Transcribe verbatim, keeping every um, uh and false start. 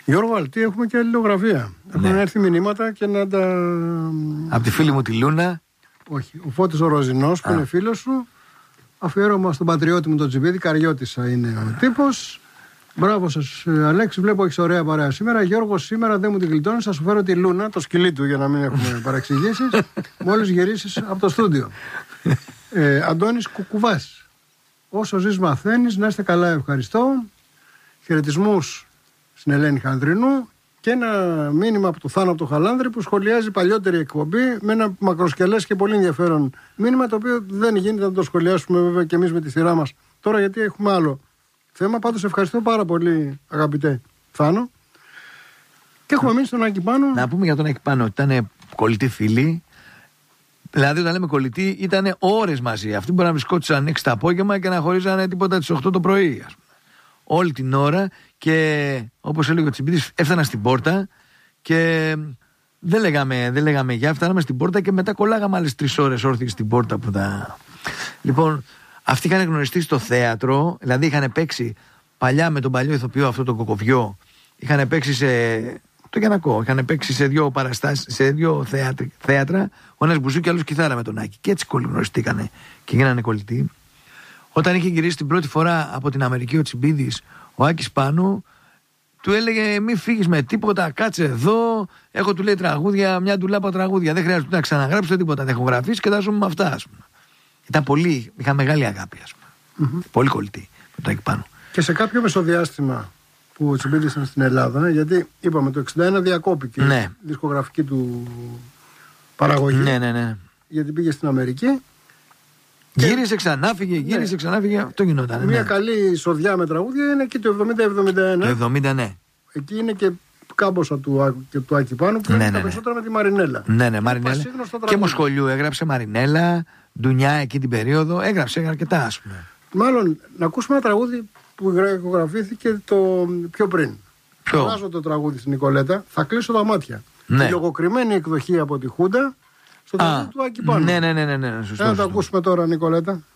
Γιώργο Αλτή, έχουμε και αλληλογραφία. Ναι. Έχουν έρθει μηνύματα και να τα. Από τη φίλη μου τη Λούνα. Όχι. Ο Φώτης ο Ροζινός, που Α. είναι φίλος σου. Αφιέρωμα στον πατριώτη μου τον Τζιμπίδη. Καριώτησα είναι ο τύπος. Μπράβο σας, Αλέξη. Βλέπω έχεις ωραία παρέα σήμερα. Γιώργο, σήμερα δεν μου την γλιτώνεις. Θα σου φέρω τη Λούνα, το σκυλί του, για να μην έχουμε παραξηγήσεις. Μόλις γυρίσεις από το στούντιο. ε, Αντώνης Κουκουβάς. Όσο ζεις μαθαίνεις, να είστε καλά, ευχαριστώ. Χαιρετισμούς στην Ελένη Χανδρινού και ένα μήνυμα από το Θάνο από το Χαλάνδρη που σχολιάζει παλιότερη εκπομπή με ένα μακροσκελές και πολύ ενδιαφέρον μήνυμα, το οποίο δεν γίνεται να το σχολιάσουμε βέβαια και εμείς με τη σειρά μας τώρα, γιατί έχουμε άλλο θέμα. Πάντως ευχαριστώ πάρα πολύ, αγαπητέ Θάνο. Και έχουμε μείνει στον Άκη Πάνο. Να πούμε για τον Άκη Πάνο ότι ήταν κολλητοί φίλοι. Δηλαδή, όταν λέμε κολλητοί, ήταν ώρες μαζί. Αυτοί μπορεί να βρισκόντουσαν έξι το απόγευμα και να χωρίζανε τίποτα τις οκτώ το πρωί, ας πούμε. Όλη την ώρα, και όπως έλεγε ο Τσιμπίδης, έφτανα στην πόρτα και δεν λέγαμε, δεν λέγαμε γεια, φτάναμε στην πόρτα και μετά κολλάγαμε άλλες τρεις ώρες όρθιοι στην πόρτα που τα... Λοιπόν, αυτοί είχαν γνωριστεί στο θέατρο, δηλαδή είχαν παίξει παλιά με τον παλιό ηθοποιό αυτό τον Κοκοβιό, είχαν παίξει σε... το Γιαννακό, είχαν παίξει σε δύο παραστάσεις, σε δύο θέατρα, θέατρα, ο ένας μπουζού και άλλος κιθάρα με τον Άκη, και έτσι γνωριστήκανε και γίνανε κολλητοί. Όταν είχε γυρίσει την πρώτη φορά από την Αμερική ο Τσιμπίδης, ο Άκης Πάνου του έλεγε: μη φύγεις με τίποτα, κάτσε εδώ. Έχω, του λέει, τραγούδια, μια ντουλάπα τραγούδια. Δεν χρειάζεται να ξαναγράψω τίποτα. Δεν έχω γραφείς και θα ζούμε με αυτά, ας πούμε. Ήταν πολύ, είχα μεγάλη αγάπη, ας πούμε. Mm-hmm. Πολύ κολλητή με τον Άκη Πάνου. Και σε κάποιο μεσοδιάστημα που ο Τσιμπίδης ήταν στην Ελλάδα, γιατί είπαμε το εξήντα ένα διακόπηκε ναι. η δισκογραφική του παραγωγή. Ναι, ναι, ναι. Γιατί πήγε στην Αμερική. Γύρισε ξανά, φύγε, γύρισε ναι. ξανά, φύγε. Αυτό γινόταν. Μια ναι. καλή εισοδιά με τραγούδια είναι εκεί το εβδομήντα εβδομήντα ένα. Το εβδομήντα, ναι. Εκεί είναι και κάμποσα του, και του Άκη Πάνου που ναι, είναι ναι, τα περισσότερα ναι. με τη Μαρινέλα. Ναι, ναι, Μαρινέλα. Και Μοσχολιού έγραψε Μαρινέλα, Ντουνιά εκεί την περίοδο. Έγραψε αρκετά, ας πούμε. Μάλλον να ακούσουμε ένα τραγούδι που ηχογραφήθηκε το πιο πριν. Ποιο? Βάζω το τραγούδι στην Νικολέτα, θα κλείσω τα μάτια. Ναι. Η λογοκριμένη εκδοχή από τη Χούντα. Στο τραγούδι του Άκη Πάνου. Ναι, ναι, ναι, ναι, ναι, σωστό, να το ακούσουμε τώρα, Νικολέτα.